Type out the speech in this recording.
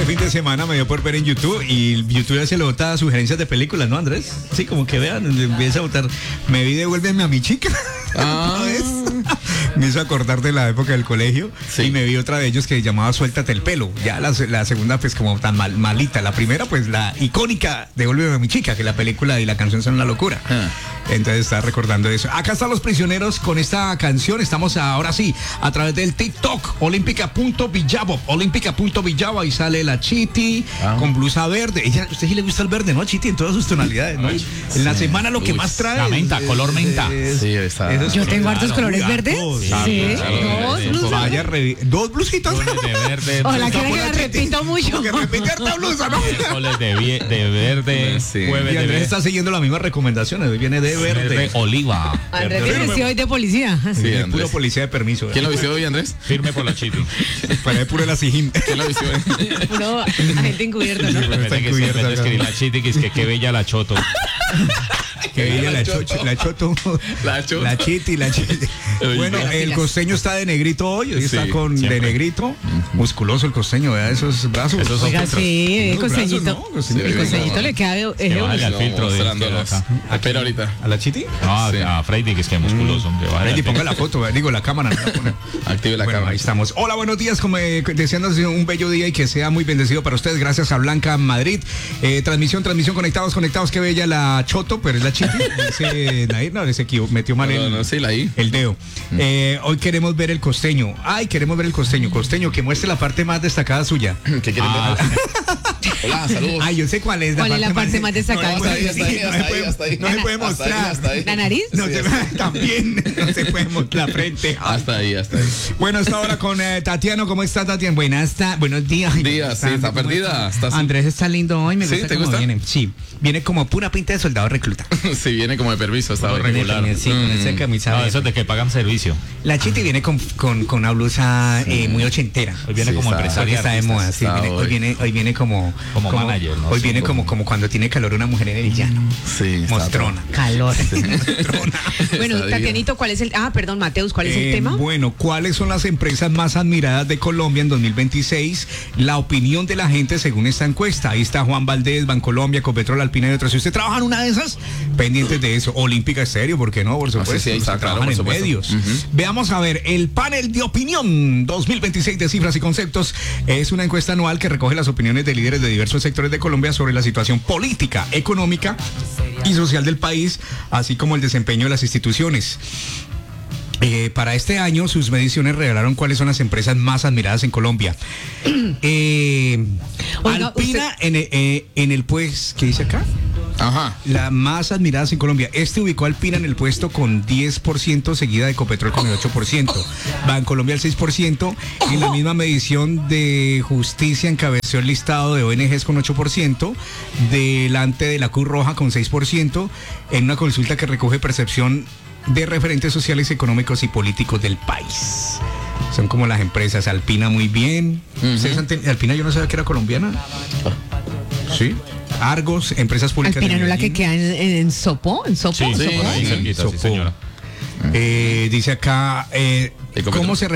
Este fin de semana me dio por ver en YouTube y YouTube ya se le bota sugerencias de películas, ¿no, Andrés? Sí, como que vean, empieza a botar. Me vi Devuélveme a mi chica. ¿Sabes? Me hizo acordar de la época del colegio. Sí. Y me vi otra de ellos que se llamaba Suéltate el pelo. Ya la segunda pues como tan malita. La primera pues la icónica Devuélveme a mi chica, que la película y la canción son una locura. Entonces estaba recordando eso. Acá están Los Prisioneros con esta canción. Estamos ahora sí a través del TikTok olímpica.villavo. Olímpica.villavo. Ahí sale la Chiti con blusa verde. Usted sí le gusta el verde, ¿no, Chiti? En todas sus tonalidades, ¿no? En la semana lo que más trae la menta, color menta. Sí, está. Yo tengo hartos colores verdes. Sí. Dos blusas. Vaya, dos blusitas. De verde. Ojalá que la repito mucho. Que repite harta blusa, ¿no? Miércoles de verde. Sí. Jueves Y de Andrés verde. está siguiendo las mismas recomendaciones. Hoy viene de verde. Oliva. Andrés viene vestido hoy de policía. Sí, Viene Andrés. puro policía de permiso. ¿Quién lo vistió hoy, Andrés? Firme por la Chiti. Para de puro la Sijín. ¿Quién lo vistió hoy? Puro agente encubierto, ¿no? Está Que encubierta, se escribir la Chiti, que es que qué bella la Choto. Que bella la Choto. La Choto. La Chiti, la Chiti. Bueno, el costeño está de negrito hoy está con siempre. de negrito. Musculoso el costeño, vea esos brazos. Esos son Oiga, filtros. sí, el Unos brazos, costeñito. ¿no? Costeño. El costeñito le queda. Que vale al filtro de mostrándolos. acá. Espera ahorita. ¿A la Chiti? No, Sí. a Freddy, que es que es musculoso, hombre. Vale Freddy, al ponga filtro. la foto, digo la cámara. No la pone. Active la Bueno, cámara. ahí estamos. Hola, buenos días, como deseándose un bello día y que sea muy bendecido para ustedes. Gracias a Blanca Madrid. Transmisión, conectados. Qué bella la Choto, pero es la Chiti. Dice Nair, no, se metió mal Sí, la I. el dedo. Hoy queremos ver el costeño. Queremos ver el costeño. Costeño, que muestre la parte más destacada suya. ¿Qué quieren ver? Hola, saludos. Yo sé cuál es ¿Cuál es la parte más destacada? No, Hasta ahí. no se puede mostrar. Hasta ahí. ¿La nariz? No se también no se puede mostrar la frente. Hasta ahí. Bueno, hasta ahora con Tatiano. ¿Cómo está, Tatiana? Buenos días. Días, sí, está perdida. Andrés está lindo hoy, me ¿Sí? gusta ¿Te cómo gusta? viene. Sí, viene como pura pinta de soldado recluta. Sí, viene como de permiso hasta hoy. regular. Sí, con esa camisa. No, eso es de que pagan servicio. La Chiti viene con una blusa muy ochentera. Hoy viene Sí, como está- empresaria. Está de moda, sí. Está Hoy viene como manager, ¿no? Hoy Sí, viene como cuando tiene calor una mujer en el llano. Sí, está Mostrona. Calor. Mostrona. Bueno, Está Tatianito, ¿cuál es el. Perdón, Mateus, ¿cuál es el tema? Bueno, ¿cuáles son las empresas más admiradas de Colombia en 2026? La opinión de la gente según esta encuesta. Ahí está Juan Valdés, Bancolombia, Copetrol, Alpina y otras. Si usted trabaja en una de esas, pendientes de eso. Olímpica Estéreo, ¿por qué no? Por supuesto. sí, ahí está, Los que claro, trabajan por en supuesto. medios. Veamos a ver, el panel de opinión 2026 de Cifras y Conceptos es una encuesta anual que recoge las opiniones de líderes de diversos sectores de Colombia sobre la situación política, económica y social del país, así como el desempeño de las instituciones. Para este año, sus mediciones revelaron cuáles son las empresas más admiradas en Colombia. Oiga, Alpina en el pues, ¿qué dice acá? Ajá. La más admirada en Colombia. Ubicó a Alpina en el puesto con 10%, seguida de Ecopetrol con el 8%. Bancolombia el 6%. En la misma medición de Justicia encabezó el listado de ONGs con 8%. Delante de la Cruz Roja con 6%. En una consulta que recoge percepción de referentes sociales, económicos y políticos del país. Son como las empresas. Alpina muy bien. Alpina yo no sabía que era colombiana. Sí. Argos, empresas públicas. Alpina, de ¿no la que Medellín. queda en Sopo? ¿En Sopo? Sí, Sí, por ahí sí. cerquita, sí, Sopó. señora. Dice acá, Ecopetrol. ¿cómo se